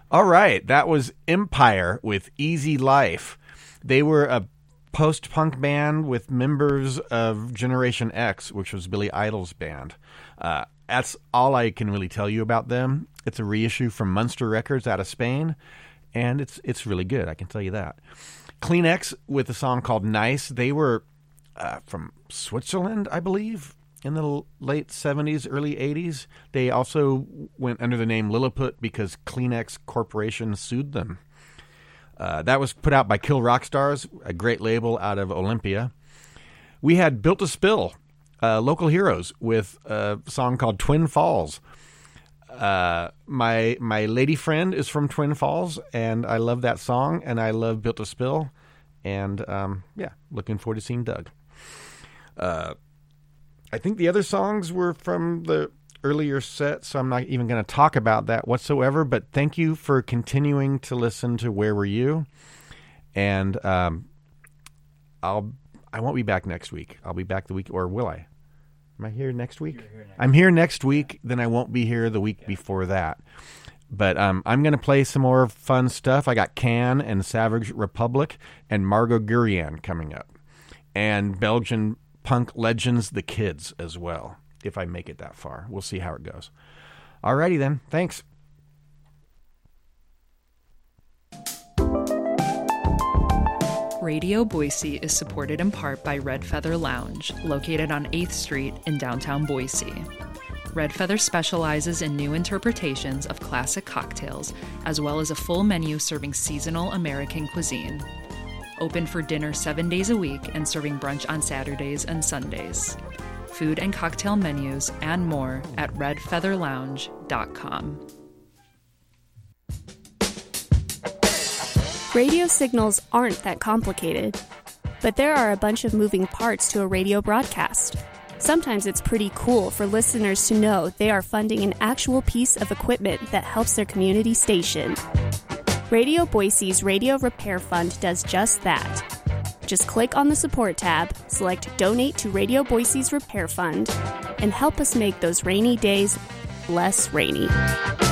All right, that was Empire with Easy Life. They were a post-punk band with members of Generation X, which was Billy Idol's band. That's all I can really tell you about them. It's a reissue from Munster Records out of Spain, and it's really good, I can tell you that. Kleenex with a song called Nice. They were from Switzerland, I believe, in the late 70s, early 80s. They also went under the name Lilliput because Kleenex Corporation sued them. That was put out by Kill Rock Stars, a great label out of Olympia. We had Built to Spill, local heroes, with a song called Twin Falls. My lady friend is from Twin Falls, and I love that song, and I love Built to Spill. And, looking forward to seeing Doug. I think the other songs were from the earlier set, so I'm not even going to talk about that whatsoever, but thank you for continuing to listen to Where Were You? And I won't be back next week. I'll be back the week, or will I? Am I here next week? I'm here next week, then I won't be here the week before that. But I'm going to play some more fun stuff. I got Can and Savage Republic and Margot Gurian coming up. And Belgian punk legends, The Kids, as well, if I make it that far. We'll see how it goes. Alrighty then. Thanks. Radio Boise is supported in part by Red Feather Lounge, located on 8th Street in downtown Boise. Red Feather specializes in new interpretations of classic cocktails, as well as a full menu serving seasonal American cuisine. Open for dinner 7 days a week and serving brunch on Saturdays and Sundays. Food and cocktail menus and more at redfeatherlounge.com. Radio signals aren't that complicated, but there are a bunch of moving parts to a radio broadcast. Sometimes it's pretty cool for listeners to know they are funding an actual piece of equipment that helps their community station. Radio Boise's Radio Repair Fund does just that. Just click on the support tab, select Donate to Radio Boise's Repair Fund, and help us make those rainy days less rainy.